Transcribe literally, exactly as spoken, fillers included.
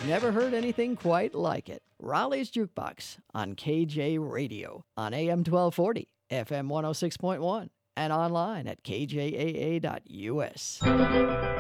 Never heard anything quite like it. Raleigh's Jukebox on K J Radio on A M twelve forty, F M one oh six point one, and online at k j a a dot u s.